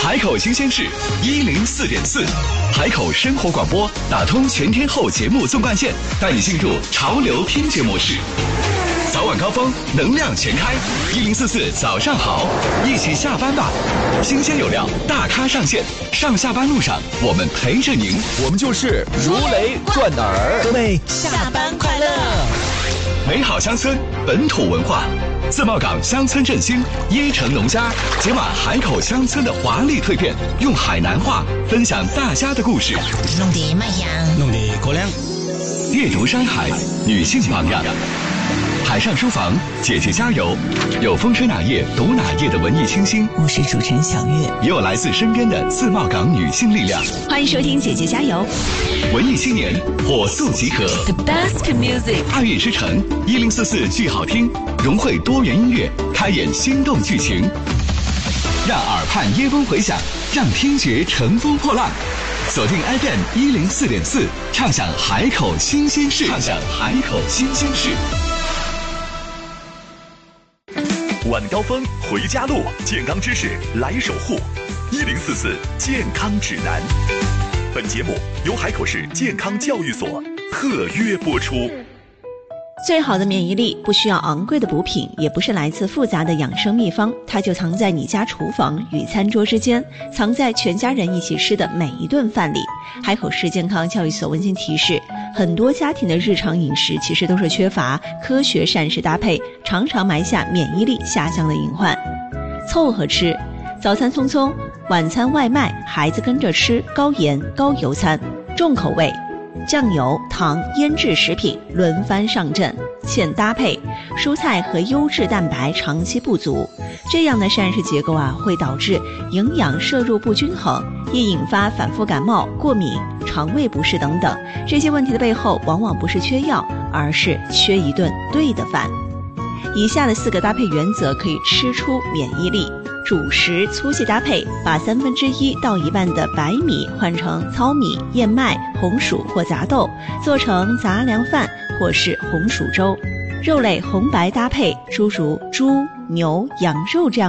海口新鲜事104.4，海口生活广播打通全天候节目纵贯线，带你进入潮流听觉模式。早晚高峰，能量全开，1044早上好，一起下班吧！新鲜有料，大咖上线，上下班路上我们陪着您， 我们就是如雷贯耳。 各位下班快乐！ 美好乡村，本土文化，自贸港乡村振兴，椰城农家解码海口乡村的华丽蜕变，用海南话分享大家的故事， 弄得卖香， 弄得过凉。 猎竹山海，女性榜样。海上书房，姐姐加油！有风吹哪页读哪页的文艺清新， 我是主持人小月， 也有来自身边的自贸港女性力量。 欢迎收听姐姐加油！ 文艺青年火速集合 The best music， 爱乐之城1044剧好听，融汇多元音乐，开演心动剧情，让耳畔耶风回响，让听觉乘风破浪。锁定 FM 104.4，畅享海口新鲜事，畅享海口新鲜事。晚高峰回家路，健康知识来守护。1044健康指南。本节目由海口市健康教育所特约播出。 最好的免疫力不需要昂贵的补品，也不是来自复杂的养生秘方，它就藏在你家厨房与餐桌之间，藏在全家人一起吃的每一顿饭里。海口市健康教育所温馨提示，很多家庭的日常饮食其实都是缺乏科学膳食搭配，常常埋下免疫力下降的隐患。凑合吃，早餐匆匆，晚餐外卖，孩子跟着吃高盐高油餐，重口味，酱油、糖、腌制食品轮番上阵，欠搭配，蔬菜和优质蛋白长期不足，这样的膳食结构会导致营养摄入不均衡，易引发反复感冒、过敏、肠胃不适等等。这些问题的背后，往往不是缺药，而是缺一顿对的饭。以下的4个搭配原则可以吃出免疫力。主食粗细搭配，把1/3到1半的白米换成糙米、燕麦、红薯或杂豆，做成杂粮饭或是红薯粥。肉类红白搭配，诸如猪、牛、羊肉这样